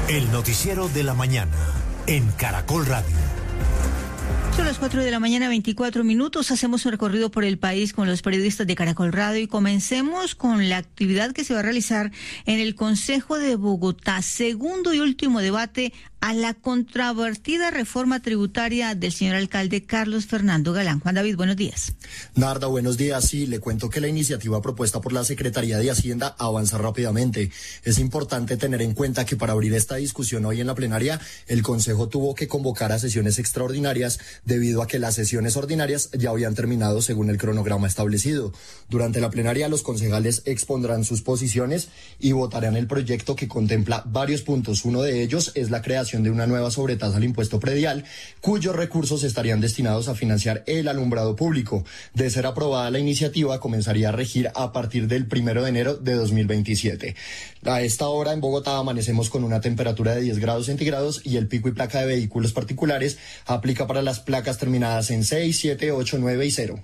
El noticiero de la mañana en Caracol Radio. Son las 4 de la mañana, 24 minutos. Hacemos un recorrido por el país con los periodistas de Caracol Radio y comencemos con la actividad que se va a realizar en el Consejo de Bogotá. Segundo y último debate a la controvertida reforma tributaria del señor alcalde Carlos Fernando Galán. Juan David, buenos días. Narda, buenos días. Sí, le cuento que la iniciativa propuesta por la Secretaría de Hacienda avanza rápidamente. Es importante tener en cuenta que para abrir esta discusión hoy en la plenaria, el Consejo tuvo que convocar a sesiones extraordinarias debido a que las sesiones ordinarias ya habían terminado según el cronograma establecido. Durante la plenaria, los concejales expondrán sus posiciones y votarán el proyecto que contempla varios puntos. Uno de ellos es la creación de una nueva sobretasa al impuesto predial, cuyos recursos estarían destinados a financiar el alumbrado público. De ser aprobada la iniciativa, comenzaría a regir a partir del 1 de enero de 2027. A esta hora en Bogotá amanecemos con una temperatura de 10 grados centígrados y el pico y placa de vehículos particulares aplica para las placas terminadas en 6, 7, 8, 9 y 0.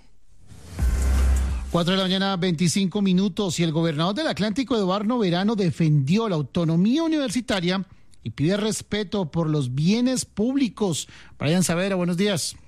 4 de la mañana, 25 minutos, y el gobernador del Atlántico, Eduardo Verano, defendió la autonomía universitaria y pide respeto por los bienes públicos. Brian Saavedra, buenos días.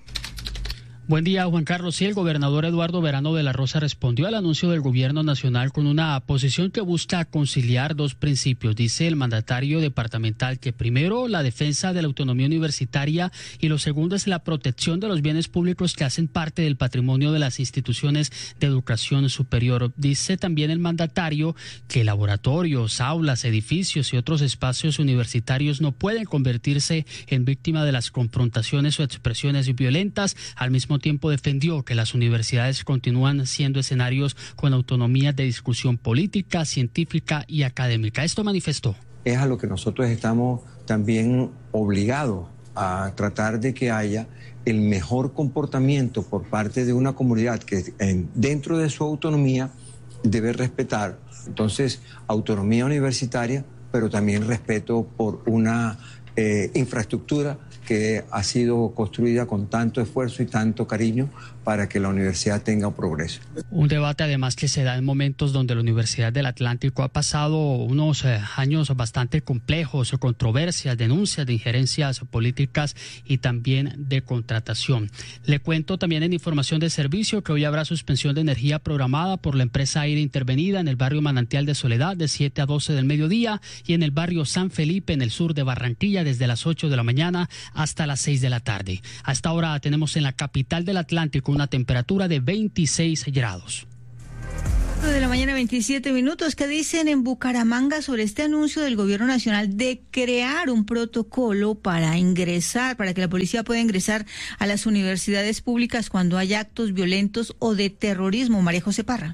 Buen día, Juan Carlos. Sí, el gobernador Eduardo Verano de la Rosa respondió al anuncio del gobierno nacional con una posición que busca conciliar dos principios. Dice el mandatario departamental que primero la defensa de la autonomía universitaria y lo segundo es la protección de los bienes públicos que hacen parte del patrimonio de las instituciones de educación superior. Dice también el mandatario que laboratorios, aulas, edificios y otros espacios universitarios no pueden convertirse en víctima de las confrontaciones o expresiones violentas. Al mismo tiempo defendió que las universidades continúan siendo escenarios con autonomía de discusión política, científica y académica. Esto manifestó. Es a lo que nosotros estamos también obligados a tratar de que haya el mejor comportamiento por parte de una comunidad que dentro de su autonomía debe respetar. Entonces, autonomía universitaria, pero también respeto por una infraestructura que ha sido construida con tanto esfuerzo y tanto cariño para que la universidad tenga un progreso. Un debate además que se da en momentos donde la Universidad del Atlántico ha pasado unos años bastante complejos, controversias, denuncias de injerencias políticas y también de contratación. Le cuento también en información de servicio que hoy habrá suspensión de energía programada por la empresa Aire Intervenida en el barrio Manantial de Soledad de 7 a 12 del mediodía y en el barrio San Felipe en el sur de Barranquilla desde las 8 de la mañana hasta las 6 de la tarde. Hasta ahora tenemos en la capital del Atlántico una temperatura de 26 grados. De la mañana, 27 minutos. ¿Qué dicen en Bucaramanga sobre este anuncio del gobierno nacional de crear un protocolo para ingresar, para que la policía pueda ingresar a las universidades públicas cuando haya actos violentos o de terrorismo? María José Parra.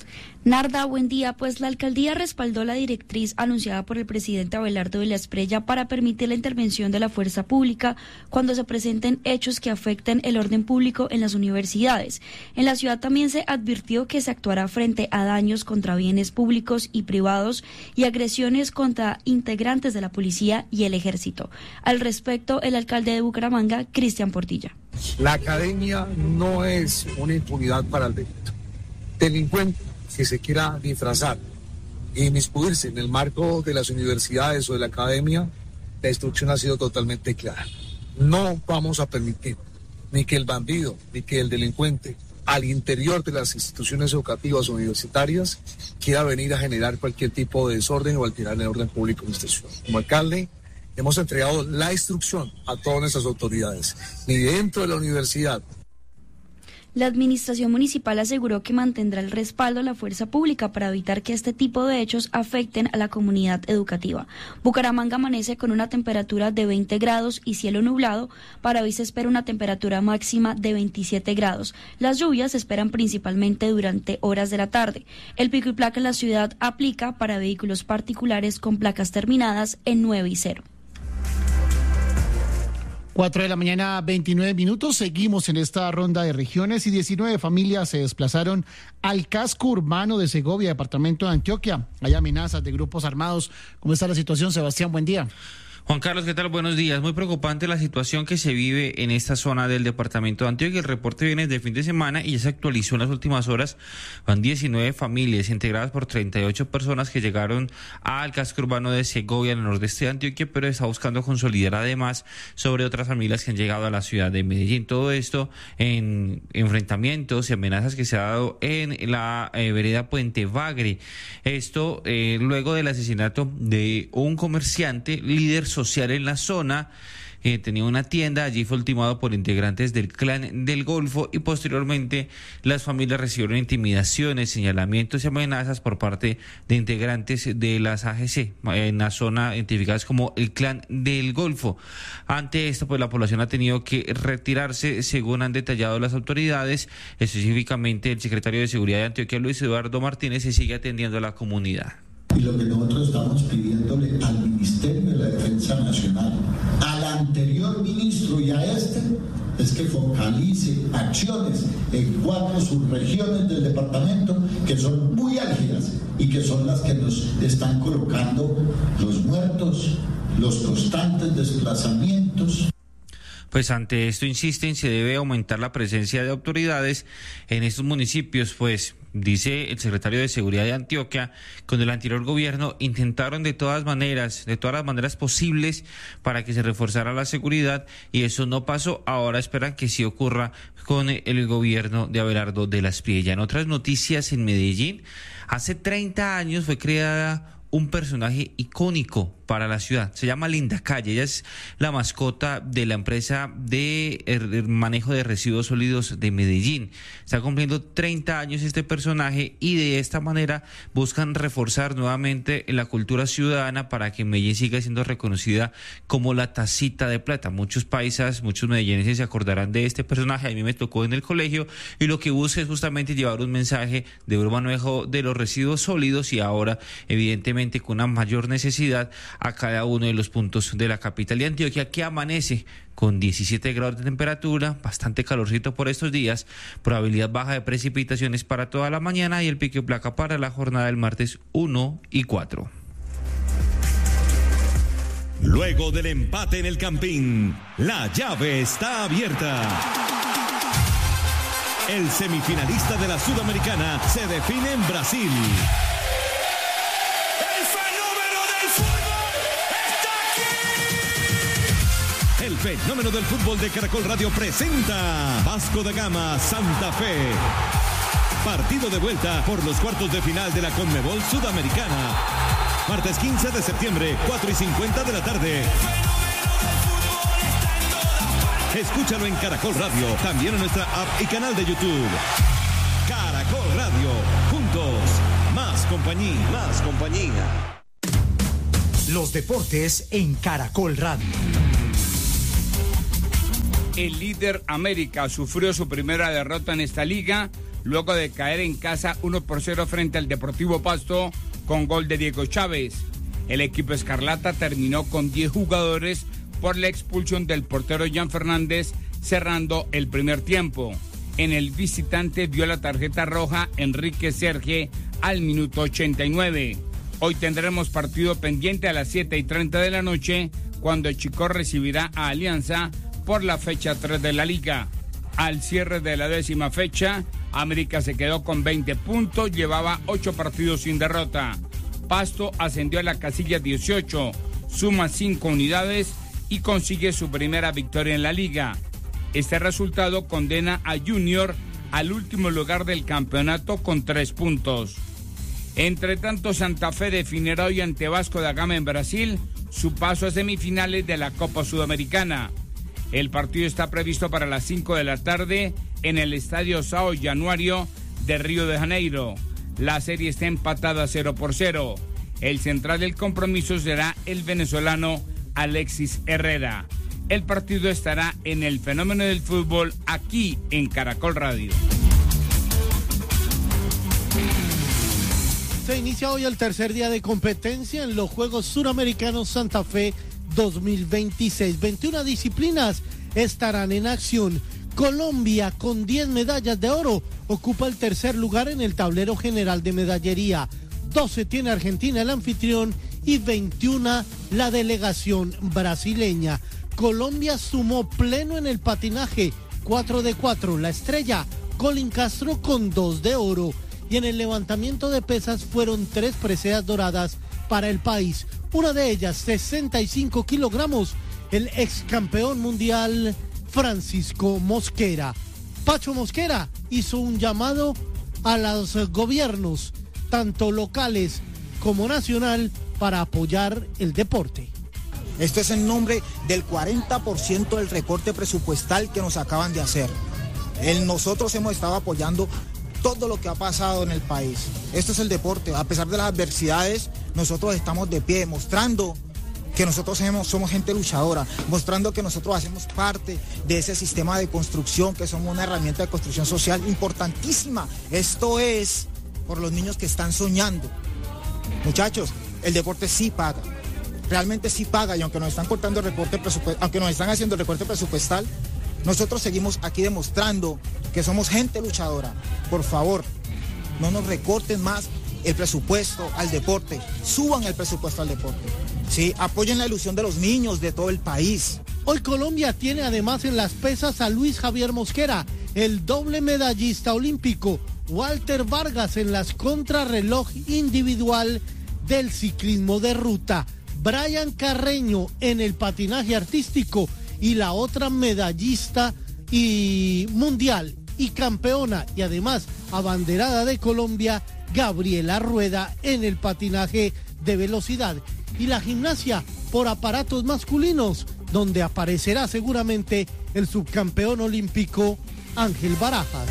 Narda, buen día. Pues la alcaldía respaldó la directriz anunciada por el presidente Abelardo de la Espriella para permitir la intervención de la fuerza pública cuando se presenten hechos que afecten el orden público en las universidades. En la ciudad también se advirtió que se actuará frente a daños contra bienes públicos y privados y agresiones contra integrantes de la policía y el ejército. Al respecto, el alcalde de Bucaramanga, Cristian Portilla. La academia no es una impunidad para el delito. Delincuente que se quiera disfrazar y inmiscuirse en el marco de las universidades o de la academia, la instrucción ha sido totalmente clara. No vamos a permitir ni que el bandido, ni que el delincuente al interior de las instituciones educativas o universitarias quiera venir a generar cualquier tipo de desorden o alterar el orden público en esta ciudad. Como alcalde, hemos entregado la instrucción a todas nuestras autoridades, ni dentro de la universidad. La administración municipal aseguró que mantendrá el respaldo a la fuerza pública para evitar que este tipo de hechos afecten a la comunidad educativa. Bucaramanga amanece con una temperatura de 20 grados y cielo nublado. Para hoy se espera una temperatura máxima de 27 grados. Las lluvias se esperan principalmente durante horas de la tarde. El pico y placa en la ciudad aplica para vehículos particulares con placas terminadas en 9 y 0. 4 de la mañana, 29 minutos. Seguimos en esta ronda de regiones y 19 familias se desplazaron al casco urbano de Segovia, departamento de Antioquia. Hay amenazas de grupos armados. ¿Cómo está la situación, Sebastián? Buen día. Juan Carlos, ¿qué tal? Buenos días. Muy preocupante la situación que se vive en esta zona del departamento de Antioquia. El reporte viene de fin de semana y ya se actualizó en las últimas horas. Van 19 familias integradas por 38 personas que llegaron al casco urbano de Segovia, en el nordeste de Antioquia, pero está buscando consolidar además sobre otras familias que han llegado a la ciudad de Medellín. Todo esto en enfrentamientos y amenazas que se ha dado en la vereda Puente Bagre. Esto luego del asesinato de un comerciante, líder social en la zona. Tenía una tienda, allí fue ultimado por integrantes del Clan del Golfo y posteriormente las familias recibieron intimidaciones, señalamientos y amenazas por parte de integrantes de las AGC en la zona identificadas como el Clan del Golfo. Ante esto, pues la población ha tenido que retirarse, según han detallado las autoridades. Específicamente el secretario de Seguridad de Antioquia, Luis Eduardo Martínez, se sigue atendiendo a la comunidad. Y lo que nosotros estamos pidiéndole al Ministerio de la Defensa Nacional, al anterior ministro y a este, es que focalice acciones en 4 subregiones del departamento que son muy álgidas y que son las que nos están colocando los muertos, los constantes desplazamientos. Pues ante esto insisten, se debe aumentar la presencia de autoridades en estos municipios, pues dice el secretario de Seguridad de Antioquia, con el anterior gobierno intentaron de todas las maneras posibles para que se reforzara la seguridad y eso no pasó. Ahora esperan que sí ocurra con el gobierno de Abelardo de la Espriella. En otras noticias, en Medellín, hace 30 años fue creada un personaje icónico para la ciudad. Se llama Linda Calle. Ella es la mascota de la empresa de manejo de residuos sólidos de Medellín. Está cumpliendo 30 años este personaje y de esta manera buscan reforzar nuevamente la cultura ciudadana para que Medellín siga siendo reconocida como la tacita de plata. Muchos paisas, muchos medellinenses se acordarán de este personaje. A mí me tocó en el colegio y lo que busca es justamente llevar un mensaje de buen manejo de los residuos sólidos y ahora, evidentemente, con una mayor necesidad a cada uno de los puntos de la capital de Antioquia, que amanece con 17 grados de temperatura, bastante calorcito por estos días, probabilidad baja de precipitaciones para toda la mañana y el pico y placa para la jornada del martes 1 y 4. Luego del empate en el Campín, la llave está abierta. El semifinalista de la Sudamericana se define en Brasil. El fenómeno del fútbol de Caracol Radio presenta Vasco da Gama Santa Fe. Partido de vuelta por los cuartos de final de la Conmebol Sudamericana. Martes 15 de septiembre, 4:50 de la tarde. Escúchalo en Caracol Radio, también en nuestra app y canal de YouTube. Caracol Radio, juntos, más compañía. Los deportes en Caracol Radio. El líder América sufrió su primera derrota en esta liga luego de caer en casa 1-0 frente al Deportivo Pasto con gol de Diego Chávez. El equipo escarlata terminó con 10 jugadores por la expulsión del portero Jan Fernández cerrando el primer tiempo. En el visitante vio la tarjeta roja Enrique Serge al minuto 89. Hoy tendremos partido pendiente a las 7:30 de la noche cuando Chico recibirá a Alianza por la fecha 3 de la liga. Al cierre de la 10ª fecha, América se quedó con 20 puntos, llevaba 8 partidos sin derrota. Pasto ascendió a la casilla 18, suma 5 unidades y consigue su primera victoria en la liga. Este resultado condena a Junior al último lugar del campeonato con 3 puntos. Entre tanto, Santa Fe definirá hoy ante Vasco da Gama en Brasil su paso a semifinales de la Copa Sudamericana. El partido está previsto para las 5 de la tarde en el Estadio São Januário de Río de Janeiro. La serie está empatada 0-0. El central del compromiso será el venezolano Alexis Herrera. El partido estará en el fenómeno del fútbol aquí en Caracol Radio. Se inicia hoy el tercer día de competencia en los Juegos Suramericanos Santa Fe 2026. 21 disciplinas estarán en acción. Colombia, con 10 medallas de oro, ocupa el tercer lugar en el tablero general de medallería. 12 tiene Argentina, el anfitrión, y 21 la delegación brasileña. Colombia sumó pleno en el patinaje, 4 de 4. La estrella, Colin Castro, con 2 de oro. Y en el levantamiento de pesas fueron 3 preseas doradas para el país. Una de ellas, 65 kilogramos, el ex campeón mundial Francisco Mosquera. Pacho Mosquera hizo un llamado a los gobiernos, tanto locales como nacional, para apoyar el deporte. Esto es en nombre del 40% del recorte presupuestal que nos acaban de hacer. Nosotros hemos estado apoyando todo lo que ha pasado en el país. Esto es el deporte. A pesar de las adversidades, nosotros estamos de pie, mostrando que nosotros somos gente luchadora, mostrando que nosotros hacemos parte de ese sistema de construcción, que somos una herramienta de construcción social importantísima. Esto es por los niños que están soñando. Muchachos, el deporte sí paga. Realmente sí paga, y aunque nos están cortando el recorte presupuestal, aunque nos están haciendo el recorte presupuestal, nosotros seguimos aquí demostrando que somos gente luchadora. Por favor, no nos recorten más el presupuesto al deporte, suban el presupuesto al deporte. Sí, apoyen la ilusión de los niños de todo el país. Hoy Colombia tiene además en las pesas a Luis Javier Mosquera, el doble medallista olímpico, Walter Vargas en las contrarreloj individual del ciclismo de ruta, Brian Carreño en el patinaje artístico y la otra medallista y mundial y campeona y además abanderada de Colombia, Gabriela Rueda, en el patinaje de velocidad. Y la gimnasia por aparatos masculinos, donde aparecerá seguramente el subcampeón olímpico Ángel Barajas.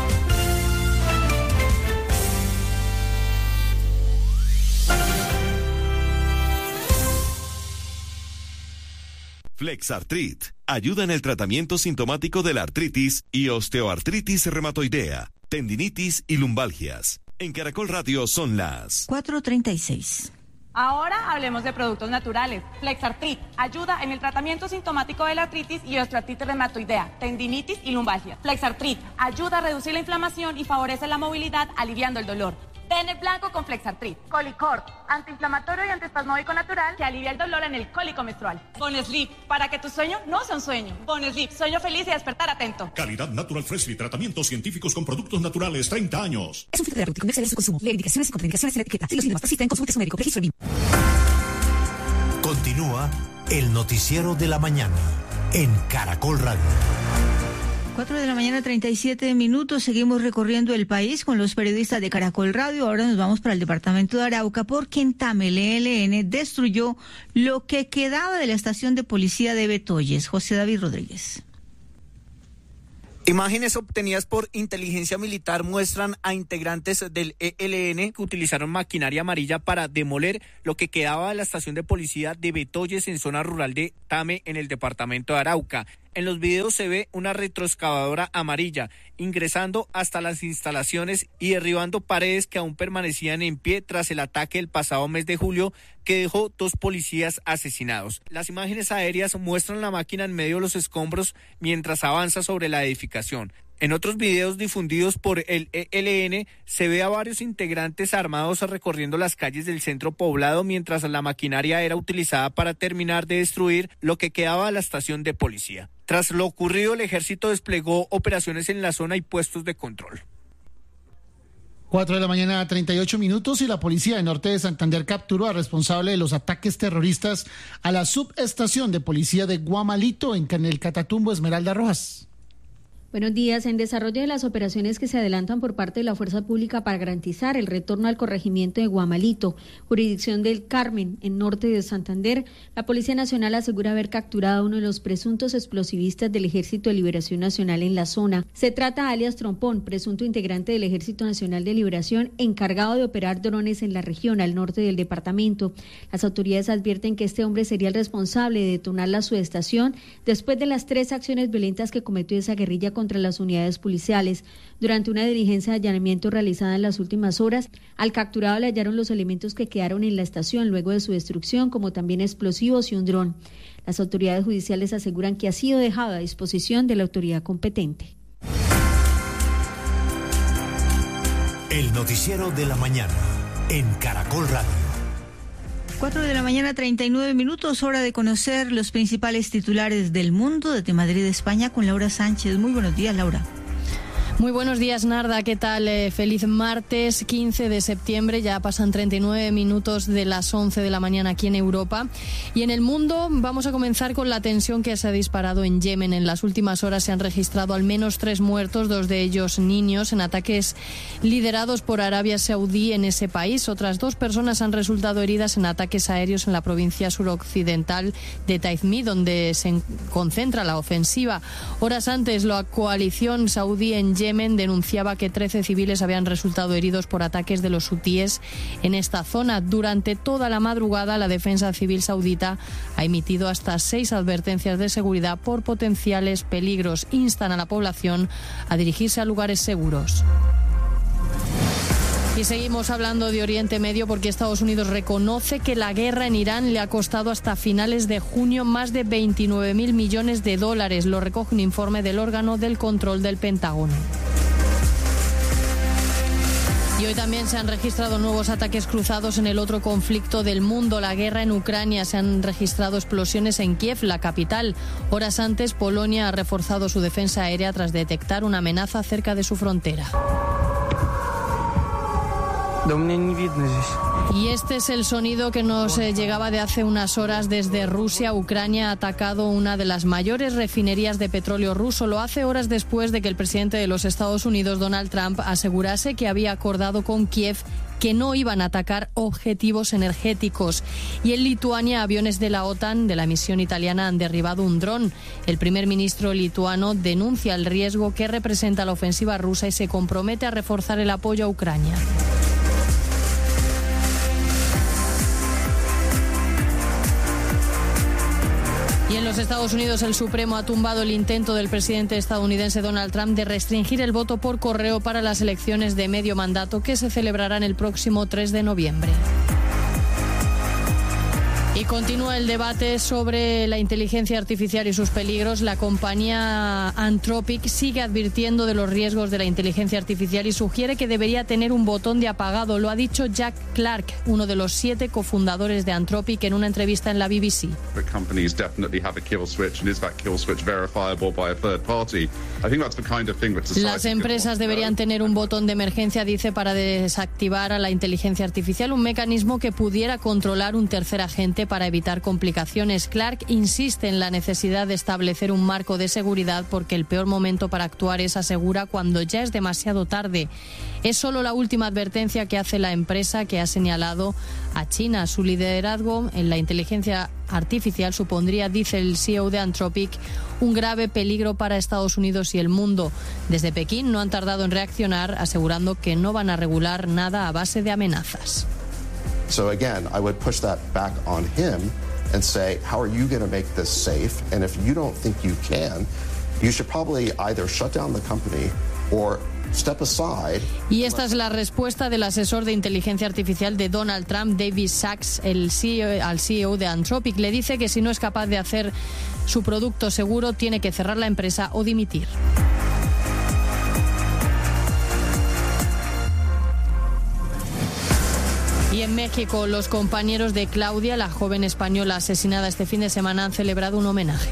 Flexartrit ayuda en el tratamiento sintomático de la artritis y osteoartritis reumatoidea, tendinitis y lumbalgias. En Caracol Radio son las 4:36. Ahora hablemos de productos naturales. Flexartrit ayuda en el tratamiento sintomático de la artritis y osteoartritis reumatoidea, tendinitis y lumbalgia. Flexartrit ayuda a reducir la inflamación y favorece la movilidad, aliviando el dolor. Ten el blanco con Flexartrit. Colicort, antiinflamatorio y antiespasmódico natural que alivia el dolor en el cólico menstrual. Bonesleep, para que tu sueño no sea un sueño. Bonesleep, sueño feliz y despertar atento. Calidad Natural Freshly, tratamientos científicos con productos naturales, 30 años. Es un fitoterapéutico, no excede su consumo. Lee indicaciones y contraindicaciones en la etiqueta. Si los síntomas persisten, consulte a su médico. Registro BIM. Continúa el noticiero de la mañana en Caracol Radio. 4:37 a.m. Seguimos recorriendo el país con los periodistas de Caracol Radio. Ahora nos vamos para el departamento de Arauca, porque en Tame el ELN destruyó lo que quedaba de la estación de policía de Betoyes. José David Rodríguez. Imágenes obtenidas por inteligencia militar muestran a integrantes del ELN que utilizaron maquinaria amarilla para demoler lo que quedaba de la estación de policía de Betoyes en zona rural de Tame, en el departamento de Arauca. En los videos se ve una retroexcavadora amarilla ingresando hasta las instalaciones y derribando paredes que aún permanecían en pie tras el ataque del pasado mes de julio, que dejó 2 policías asesinados. Las imágenes aéreas muestran la máquina en medio de los escombros mientras avanza sobre la edificación. En otros videos difundidos por el ELN se ve a varios integrantes armados recorriendo las calles del centro poblado mientras la maquinaria era utilizada para terminar de destruir lo que quedaba de la estación de policía. Tras lo ocurrido, el ejército desplegó operaciones en la zona y puestos de control. 4:38 a.m. y la policía de Norte de Santander capturó al responsable de los ataques terroristas a la subestación de policía de Guamalito en el Catatumbo. Esmeralda Rojas. Buenos días. En desarrollo de las operaciones que se adelantan por parte de la Fuerza Pública para garantizar el retorno al corregimiento de Guamalito, jurisdicción del Carmen, en norte de Santander, la Policía Nacional asegura haber capturado a uno de los presuntos explosivistas del Ejército de Liberación Nacional en la zona. Se trata alias Trompón, presunto integrante del Ejército Nacional de Liberación, encargado de operar drones en la región al norte del departamento. Las autoridades advierten que este hombre sería el responsable de detonar la subestación después de las 3 acciones violentas que cometió esa guerrilla contra las unidades policiales. Durante una diligencia de allanamiento realizada en las últimas horas, al capturado le hallaron los elementos que quedaron en la estación luego de su destrucción, como también explosivos y un dron. Las autoridades judiciales aseguran que ha sido dejado a disposición de la autoridad competente. El noticiero de la mañana en Caracol Radio. 4 de la mañana, 39 minutos, hora de conocer los principales titulares del mundo desde Madrid, España, con Laura Sánchez. Muy buenos días, Laura. Muy buenos días, Narda. ¿Qué tal? Feliz martes 15 de septiembre. Ya pasan 39 minutos de las 11 de la mañana aquí en Europa. Y en el mundo vamos a comenzar con la tensión que se ha disparado en Yemen. En las últimas horas se han registrado al menos 3 muertos, 2 de ellos niños, en ataques liderados por Arabia Saudí en ese país. Otras 2 personas han resultado heridas en ataques aéreos en la provincia suroccidental de Taizmí, donde se concentra la ofensiva. Horas antes, la coalición saudí en Yemen denunciaba que 13 civiles habían resultado heridos por ataques de los hutíes en esta zona. Durante toda la madrugada, la defensa civil saudita ha emitido hasta 6 advertencias de seguridad por potenciales peligros. Instan a la población a dirigirse a lugares seguros. Y seguimos hablando de Oriente Medio porque Estados Unidos reconoce que la guerra en Irán le ha costado hasta finales de junio más de 29.000 millones de dólares. Lo recoge un informe del órgano del control del Pentágono. Y hoy también se han registrado nuevos ataques cruzados en el otro conflicto del mundo, la guerra en Ucrania. Se han registrado explosiones en Kiev, la capital. Horas antes, Polonia ha reforzado su defensa aérea tras detectar una amenaza cerca de su frontera. Y este es el sonido que nos llegaba de hace unas horas desde Rusia. Ucrania ha atacado una de las mayores refinerías de petróleo ruso. Lo hace horas después de que el presidente de los Estados Unidos, Donald Trump, asegurase que había acordado con Kiev que no iban a atacar objetivos energéticos. Y en Lituania, aviones de la OTAN, de la misión italiana, han derribado un dron. El primer ministro lituano denuncia el riesgo que representa la ofensiva rusa y se compromete a reforzar el apoyo a Ucrania. Y en los Estados Unidos, el Supremo ha tumbado el intento del presidente estadounidense Donald Trump de restringir el voto por correo para las elecciones de medio mandato que se celebrarán el próximo 3 de noviembre. Y continúa el debate sobre la inteligencia artificial y sus peligros. La compañía Anthropic sigue advirtiendo de los riesgos de la inteligencia artificial y sugiere que debería tener un botón de apagado. Lo ha dicho Jack Clark, uno de los 7 cofundadores de Anthropic, en una entrevista en la BBC. Las empresas deberían tener un botón de emergencia, dice, para desactivar a la inteligencia artificial, un mecanismo que pudiera controlar un tercer agente para evitar complicaciones. Clark insiste en la necesidad de establecer un marco de seguridad porque el peor momento para actuar es, asegura, cuando ya es demasiado tarde. Es solo la última advertencia que hace la empresa, que ha señalado a China. Su liderazgo en la inteligencia artificial supondría, dice el CEO de Anthropic, un grave peligro para Estados Unidos y el mundo. Desde Pekín no han tardado en reaccionar, asegurando que no van a regular nada a base de amenazas. So again, I would push that back on him and say, how are you going to make this safe? And if you don't think you can, you should probably either shut down the company or step aside. Y esta es la respuesta del asesor de inteligencia artificial de Donald Trump, David Sachs, al CEO de Anthropic. Le dice que si no es capaz de hacer su producto seguro, tiene que cerrar la empresa o dimitir. Y en México, los compañeros de Claudia, la joven española asesinada este fin de semana, han celebrado un homenaje.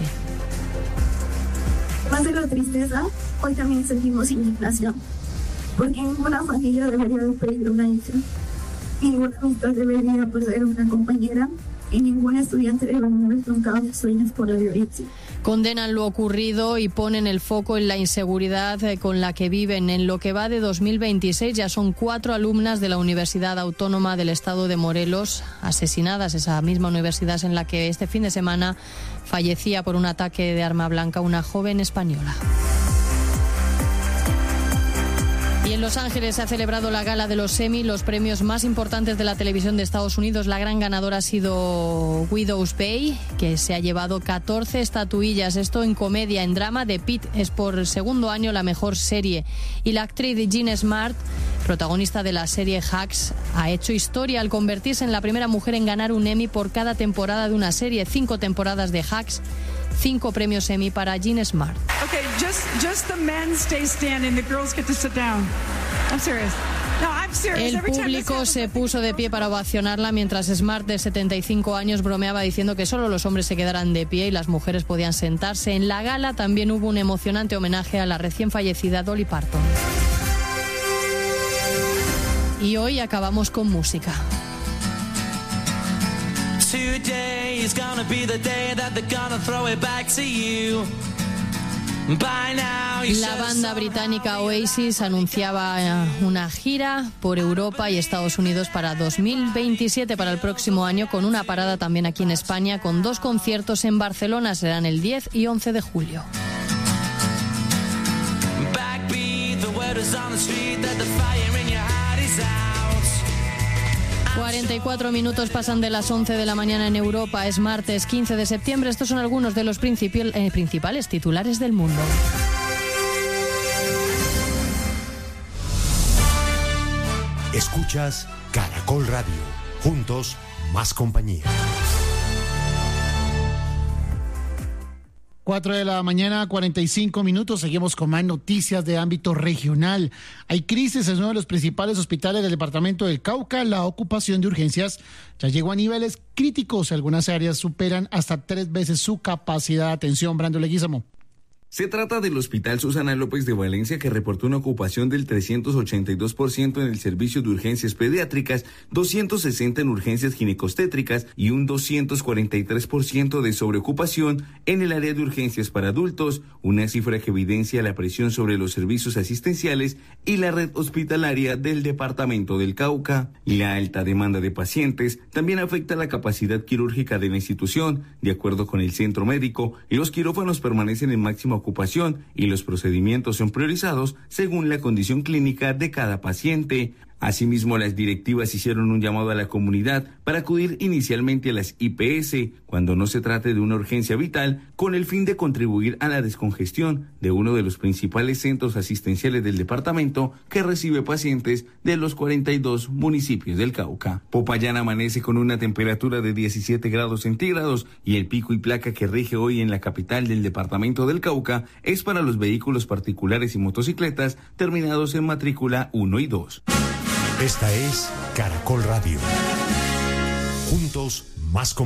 Más de la tristeza, hoy también sentimos indignación, porque ninguna familia debería de pedir una hija, ninguna amistad debería perder una compañera y ningún estudiante debería haber truncado sus sueños por la violencia. Condenan lo ocurrido y ponen el foco en la inseguridad con la que viven. En lo que va de 2026 ya son 4 alumnas de la Universidad Autónoma del Estado de Morelos asesinadas. Esa misma universidad en la que este fin de semana fallecía por un ataque de arma blanca una joven española. Y en Los Ángeles se ha celebrado la gala de los Emmy, los premios más importantes de la televisión de Estados Unidos. La gran ganadora ha sido Widow's Bay, que se ha llevado 14 estatuillas. Esto en comedia, en drama. The Pitt es por segundo año la mejor serie. Y la actriz Jean Smart, protagonista de la serie Hacks, ha hecho historia al convertirse en la primera mujer en ganar un Emmy por cada temporada de una serie. 5 temporadas de Hacks, 5 premios Emmy para Jean Smart. Okay, just the men stay standing, the girls get to sit down. I'm serious. No, El público se puso de pie para ovacionarla mientras Smart, de 75 años, bromeaba diciendo que solo los hombres se quedaran de pie y las mujeres podían sentarse. En la gala también hubo un emocionante homenaje a la recién fallecida Dolly Parton. Y hoy acabamos con música. Today is gonna be the day that they're gonna throw it back to you. La banda británica Oasis anunciaba una gira por Europa y Estados Unidos para 2027, para el próximo año, con una parada también aquí en España, con 2 conciertos en Barcelona, serán el 10 y 11 de julio. 44 minutos pasan de las 11 de la mañana en Europa. Es martes 15 de septiembre. Estos son algunos de los principales titulares del mundo. Escuchas Caracol Radio. Juntos, más compañía. 4 de la mañana, 45 minutos. Seguimos con más noticias de ámbito regional. Hay crisis en uno de los principales hospitales del departamento del Cauca. La ocupación de urgencias ya llegó a niveles críticos. Algunas áreas superan hasta 3 veces su capacidad de atención. Brando Leguízamo. Se trata del Hospital Susana López de Valencia, que reportó una ocupación del 382% en el servicio de urgencias pediátricas, 260% en urgencias ginecostétricas y un 243% de sobreocupación en el área de urgencias para adultos, una cifra que evidencia la presión sobre los servicios asistenciales y la red hospitalaria del departamento del Cauca. Y la alta demanda de pacientes también afecta la capacidad quirúrgica de la institución. De acuerdo con el centro médico, los quirófanos permanecen en máxima ocupación y los procedimientos son priorizados según la condición clínica de cada paciente. Asimismo, las directivas hicieron un llamado a la comunidad para acudir inicialmente a las IPS cuando no se trate de una urgencia vital, con el fin de contribuir a la descongestión de uno de los principales centros asistenciales del departamento, que recibe pacientes de los 42 municipios del Cauca. Popayán amanece con una temperatura de 17 grados centígrados y el pico y placa que rige hoy en la capital del departamento del Cauca es para los vehículos particulares y motocicletas terminados en matrícula 1 y 2. Esta es Caracol Radio. Juntos, más compañía.